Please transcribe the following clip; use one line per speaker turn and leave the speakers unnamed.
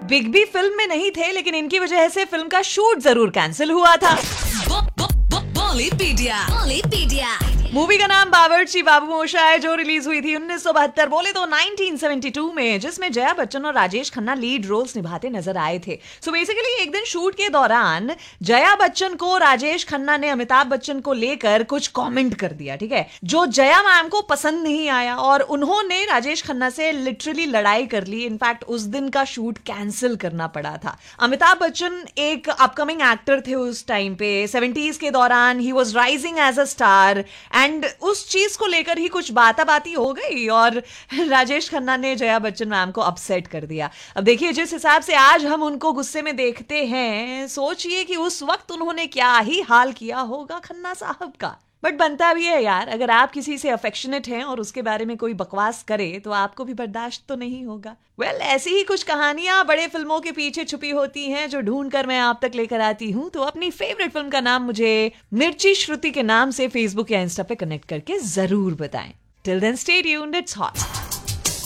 Big B film में नहीं थे, लेकिन इनकी वजह से फिल्म का शूट जरूर कैंसिल हुआ था। मूवी का नाम बावर्ची बाबू मोशा है, जो रिलीज हुई थी 1972, बोले तो 1972 में, जिसमें जया बच्चन और राजेश खन्ना लीड रोल्स निभाते नजर आए थे। सो बेसिकली एक दिन शूट के दौरान जया बच्चन को राजेश खन्ना ने अमिताभ बच्चन को लेकर कुछ कमेंट कर दिया, ठीक है, जो जया मैम को पसंद नहीं आया और उन्होंने राजेश खन्ना से लिटरली लड़ाई कर ली। इनफैक्ट उस दिन का शूट कैंसिल करना पड़ा था। अमिताभ बच्चन एक अपकमिंग एक्टर थे उस टाइम पे, 70s के दौरान he was rising as a star, and उस चीज को लेकर ही कुछ बाताबाती हो गई और राजेश खन्ना ने जया बच्चन मैम को अपसेट कर दिया। अब देखिए, जिस हिसाब से आज हम उनको गुस्से में देखते हैं, सोचिए कि उस वक्त उन्होंने क्या ही हाल किया होगा खन्ना साहब का। बट बनता भी है यार, अगर आप किसी से अफेक्शनेट हैं और उसके बारे में कोई बकवास करे तो आपको भी बर्दाश्त तो नहीं होगा। वेल, ऐसी ही कुछ कहानियां बड़े फिल्मों के पीछे छुपी होती हैं, जो ढूंढ कर मैं आप तक लेकर आती हूं। तो अपनी फेवरेट फिल्म का नाम मुझे मिर्ची श्रुति के नाम से फेसबुक या इंस्टा पे कनेक्ट करके जरूर बताएं। Till then stay tuned, it's hot.